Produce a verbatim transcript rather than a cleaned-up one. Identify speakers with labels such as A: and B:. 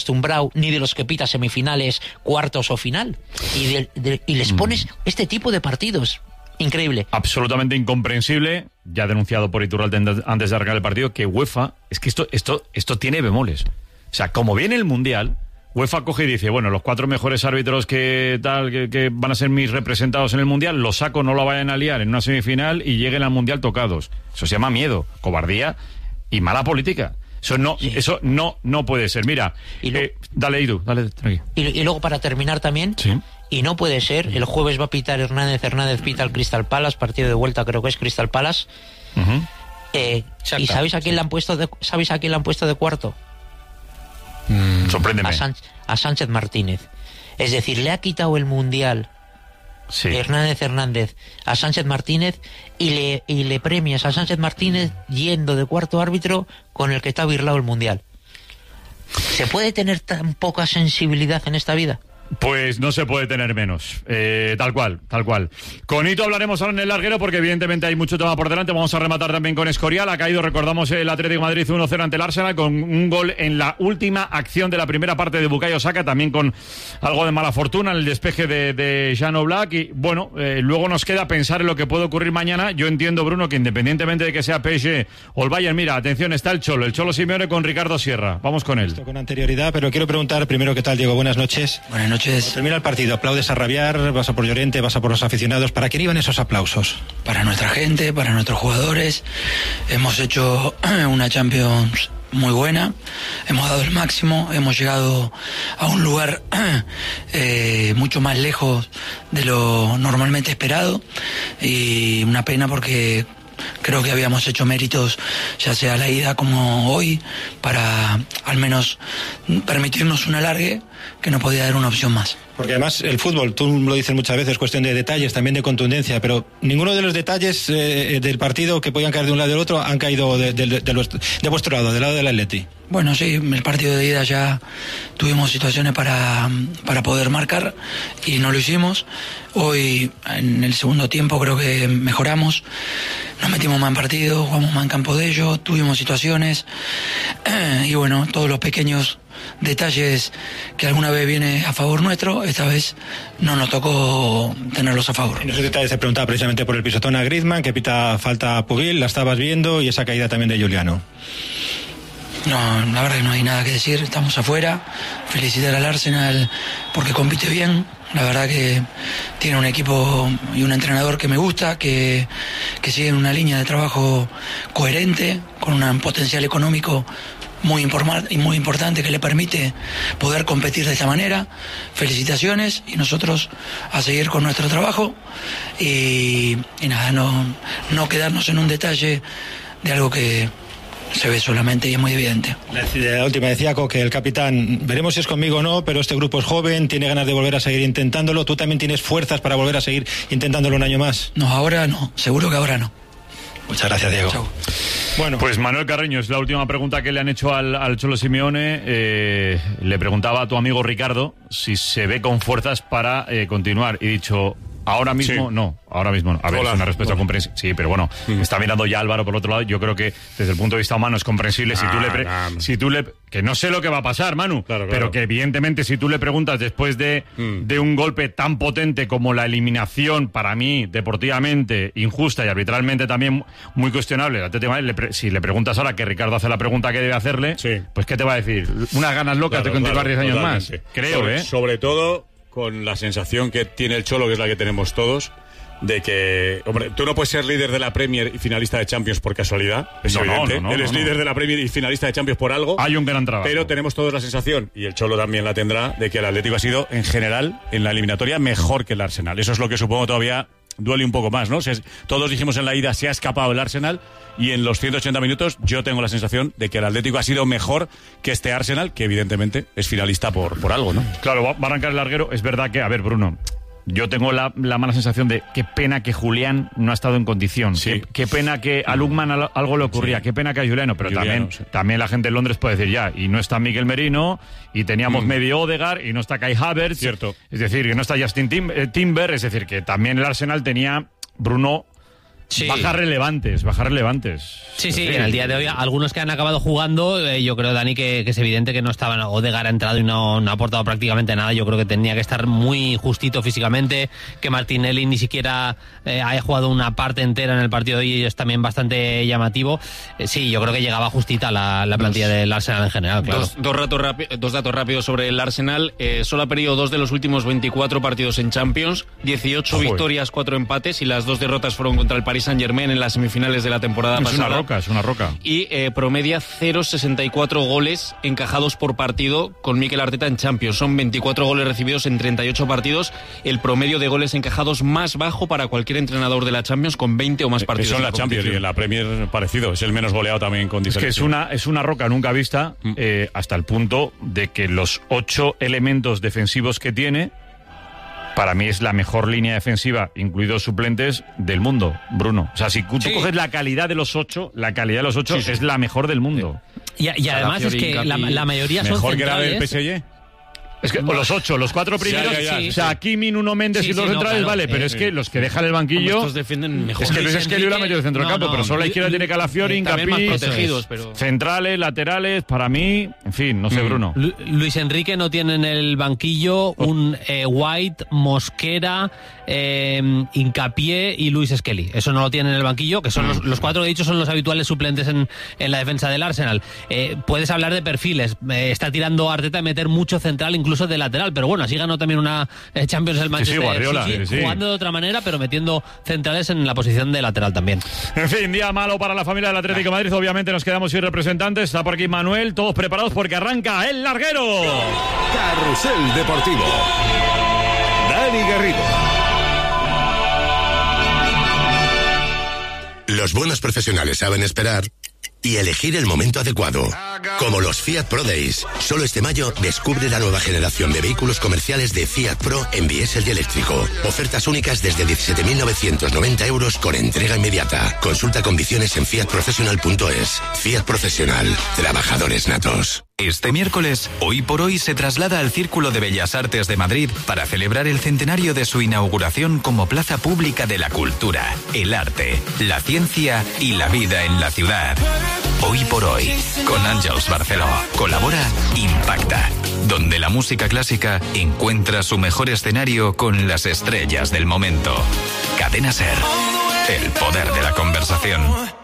A: acostumbrado ni de los que pita semifinales, cuartos o final. Y, de, de, y les pones mm. este tipo de partidos. Increíble.
B: Absolutamente incomprensible, ya denunciado por Iturralde antes de arrancar el partido, que UEFA, es que esto, esto, esto tiene bemoles. O sea, como viene el Mundial, UEFA coge y dice, bueno, los cuatro mejores árbitros que tal que, que van a ser mis representados en el Mundial, los saco, no lo vayan a liar en una semifinal y lleguen al Mundial tocados. Eso se llama miedo, cobardía y mala política. Eso no, sí. eso no, no puede ser. Mira, y lo, eh, dale, Idu, dale, tranqui.
A: Y, y luego para terminar también,
B: sí.
A: y no puede ser, el jueves va a pitar Hernández, Hernández pita al Crystal Palace, partido de vuelta creo que es Crystal Palace. Uh-huh. Eh, ¿Y sabéis a quién le han puesto de, sabéis a quién le han puesto de cuarto?
B: Mm, sorpréndeme.
A: A, Sánchez, a Sánchez Martínez. Es decir, le ha quitado el Mundial sí. Hernández Hernández a Sánchez Martínez y le, y le premias a Sánchez Martínez yendo de cuarto árbitro con el que está birlado el Mundial. ¿Se puede tener tan poca sensibilidad en esta vida?
B: Pues no se puede tener menos, eh, tal cual, tal cual. Con Hito hablaremos ahora en el larguero porque evidentemente hay mucho tema por delante. Vamos a rematar también con Escorial. Ha caído, recordamos, el Atlético de Madrid uno cero ante el Arsenal con un gol en la última acción de la primera parte de Bukayo Saka, también con algo de mala fortuna en el despeje de, de Jan Oblak. Y bueno, eh, luego nos queda pensar en lo que puede ocurrir mañana. Yo entiendo, Bruno, que independientemente de que sea P S G o el Bayern, mira, atención, está el Cholo, el Cholo Simeone con Ricardo Sierra. Vamos con él.
C: Esto con anterioridad, pero quiero preguntar primero qué tal, Diego. Buenas noches.
D: Buenas noches.
C: Termina el partido, aplaudes a rabiar, vas a por Llorente, vas a por los aficionados. ¿Para quién iban esos aplausos?
D: Para nuestra gente, para nuestros jugadores. Hemos hecho una Champions muy buena, hemos dado el máximo, hemos llegado a un lugar eh, mucho más lejos de lo normalmente esperado y una pena porque creo que habíamos hecho méritos, ya sea la ida como hoy, para al menos permitirnos un alargue que nos podía dar una opción más.
C: Porque además el fútbol, tú lo dices muchas veces, es cuestión de detalles, también de contundencia, pero ninguno de los detalles eh, del partido que podían caer de un lado y del otro han caído de, de, de, de, los, de vuestro lado, del lado del Atleti.
D: Bueno, sí, el partido de ida ya tuvimos situaciones para, para poder marcar y no lo hicimos. Hoy, en el segundo tiempo, creo que mejoramos, nos metimos más en partido, jugamos más en campo de ellos, tuvimos situaciones y bueno, todos los pequeños detalles que alguna vez viene a favor nuestro, esta vez no nos tocó tenerlos a favor.
C: En esos detalles se preguntaba precisamente por el pisotón a Griezmann, que pita falta a Pugil, la estabas viendo, y esa caída también de Juliano.
D: No, la verdad que no hay nada que decir, estamos afuera. Felicitar al Arsenal porque compite bien. La verdad que tiene un equipo y un entrenador que me gusta, que, que sigue una línea de trabajo coherente, con un potencial económico muy, informal, y muy importante que le permite poder competir de esta manera. Felicitaciones y nosotros a seguir con nuestro trabajo y, y nada, no, no quedarnos en un detalle de algo que se ve solamente y es muy evidente.
C: La, la última decía que el capitán, veremos si es conmigo o no, pero este grupo es joven, tiene ganas de volver a seguir intentándolo. ¿Tú también tienes fuerzas para volver a seguir intentándolo un año más?
D: No, ahora no, seguro que ahora no.
C: Muchas gracias, Diego.
D: Chau.
B: Bueno, pues Manuel Carreño, es la última pregunta que le han hecho al, al Cholo Simeone. Eh, le preguntaba a tu amigo Ricardo si se ve con fuerzas para eh, continuar. Y dicho, ahora mismo sí. no, ahora mismo no. A ver, hola, es una respuesta comprensible. Sí, pero bueno, mm. está mirando ya Álvaro por otro lado. Yo creo que desde el punto de vista humano es comprensible. Si ah, tú le, pre- nah. si tú le, que no sé lo que va a pasar, Manu, claro, claro. pero que evidentemente si tú le preguntas después de, mm. de un golpe tan potente como la eliminación, para mí, deportivamente, injusta y arbitralmente también muy cuestionable, le pre- si le preguntas ahora que Ricardo hace la pregunta que debe hacerle, sí. pues ¿qué te va a decir? Unas ganas locas claro, de continuar diez claro, años totalmente. Más. Creo,
E: sobre,
B: ¿eh?
E: Sobre todo con la sensación que tiene el Cholo, que es la que tenemos todos, de que, hombre, tú no puedes ser líder de la Premier y finalista de Champions por casualidad, es no, evidente. No, no, no, Él es no, líder no. de la Premier y finalista de Champions por algo.
B: Hay un gran trabajo.
E: Pero tenemos todos la sensación, y el Cholo también la tendrá, de que el Atlético ha sido, en general, en la eliminatoria, mejor que el Arsenal. Eso es lo que supongo todavía duele un poco más, ¿no? Se, todos dijimos en la ida, se ha escapado el Arsenal, y en los ciento ochenta minutos yo tengo la sensación de que el Atlético ha sido mejor que este Arsenal, que evidentemente es finalista por, por algo, ¿no?
B: Claro, va a arrancar el larguero. Es verdad que, a ver, Bruno, yo tengo la, la mala sensación de qué pena que Julián no ha estado en condición. Sí. Qué, qué pena que a Lukman algo le ocurría. Sí. Qué pena que a Juliano. Pero Juliano, también, sí. también la gente en Londres puede decir ya, y no está Miguel Merino, y teníamos mm. medio Odegaard, y no está Kai Havertz.
E: Cierto.
B: Es decir, que no está Justin Tim, eh, Timber. Es decir, que también el Arsenal tenía, Bruno, sí. bajas relevantes, bajas relevantes.
F: Sí, sí, en el día de hoy algunos que han acabado jugando, eh, yo creo, Dani, que, que es evidente que no estaban, Odegaard ha entrado y no, no ha aportado prácticamente nada, yo creo que tenía que estar muy justito físicamente, que Martinelli ni siquiera eh, haya jugado una parte entera en el partido de hoy y es también bastante llamativo. Eh, sí, yo creo que llegaba justita la, la plantilla dos, del Arsenal en general, claro.
G: Dos, dos, ratos rapi- dos datos rápidos sobre el Arsenal, eh, solo ha perdido dos de los últimos veinticuatro partidos en Champions, dieciocho Joder. victorias, cuatro empates y las dos derrotas fueron contra el Paris Saint-Germain en las semifinales de la temporada
B: es
G: pasada.
B: Es una roca, es una roca.
G: Y eh, promedia cero coma sesenta y cuatro goles encajados por partido con Mikel Arteta en Champions. Son veinticuatro goles recibidos en treinta y ocho partidos, el promedio de goles encajados más bajo para cualquier entrenador de la Champions con veinte o más partidos.
E: Eso en la Champions y en la Premier parecido, es el menos goleado también con diferencia.
B: Es que es una, es una roca nunca vista, mm. eh, hasta el punto de que los ocho elementos defensivos que tiene, para mí es la mejor línea defensiva, incluidos suplentes, del mundo, Bruno. O sea, si tú sí. coges la calidad de los ocho, la calidad de los ocho sí, sí. es la mejor del mundo.
F: Y, y además es que la, la mayoría son
E: mejor
F: centrales.
E: Que la del P S G.
B: Es que o los ocho, los cuatro primeros,
E: sí, ya, ya,
B: sí, o sea, Kimi, Nuno Méndez sí, y los sí, centrales, no, claro, vale, pero eh, es que los que dejan el banquillo...
G: Estos defienden mejor.
B: Es que Luis Esqueli lo ha metido de centro no, campo, no, pero solo a la izquierda tiene Calafiori, Hincapié,
G: más protegidos, pero...
B: centrales, laterales, para mí, en fin, no sé, mm. Bruno.
F: Lu- Luis Enrique no tiene en el banquillo un eh, White, Mosquera, eh, Hincapié y Luis Esqueli. Eso no lo tiene en el banquillo, que son mm. los, los cuatro que he dicho son los habituales suplentes en, en la defensa del Arsenal. Eh, puedes hablar de perfiles, eh, está tirando Arteta a meter mucho central, incluso de lateral, pero bueno, así ganó también una Champions el Manchester
B: sí, sí, Guardiola,
F: City,
B: sí, sí.
F: jugando de otra manera, pero metiendo centrales en la posición de lateral también.
B: En fin, día malo para la familia del Atlético de Madrid. Obviamente nos quedamos sin representantes. Está por aquí Manuel, todos preparados porque arranca el larguero.
H: Carrusel Deportivo. Dani Garrido.
I: Los buenos profesionales saben esperar y elegir el momento adecuado. Como los Fiat Pro Days. Solo este mayo descubre la nueva generación de vehículos comerciales de Fiat Pro en diésel y eléctrico. Ofertas únicas desde diecisiete mil novecientos noventa euros con entrega inmediata. Consulta condiciones en fiat professional punto es. Fiat Profesional. Trabajadores natos.
J: Este miércoles, Hoy por Hoy se traslada al Círculo de Bellas Artes de Madrid para celebrar el centenario de su inauguración como plaza pública de la cultura, el arte, la ciencia y la vida en la ciudad. Hoy por Hoy, con Àngels Barceló. Colabora Impacta, donde la música clásica encuentra su mejor escenario con las estrellas del momento. Cadena SER, el poder de la conversación.